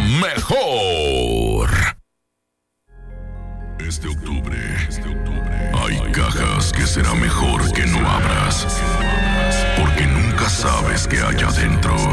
mejor. Este octubre, hay cajas que será mejor que no abras, porque nunca sabes qué hay adentro.